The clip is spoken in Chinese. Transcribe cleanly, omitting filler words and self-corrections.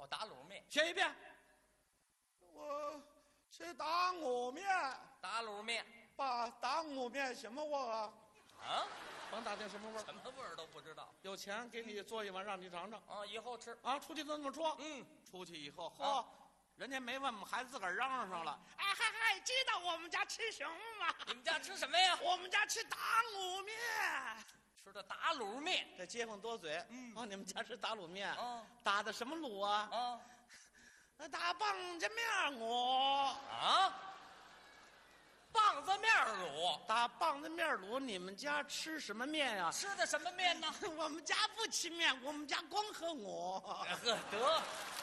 哦，打卤面。 学一遍。 我是打卤面， 打卤面。 爸，打卤面什么味儿啊？ 啊？ 甭打听什么味儿， 什么味儿都不知道。 有钱给你做一碗让你尝尝。 啊，以后吃。 啊，出去这么说。出去以后，嚯，人家没问我们孩子自个儿嚷嚷上了。 哎嗨嗨，知道我们家吃什么吗？ 你们家吃什么呀？ 我们家吃打卤面。 吃的打卤面。 这街坊多嘴。你们家是打卤面。打的什么卤啊？ 打棒子面卤。 棒子面卤。 打棒子面卤，你们家吃什么面呀？ 吃的什么面呢？ 我们家不吃面，我们家光喝卤。 呵，得。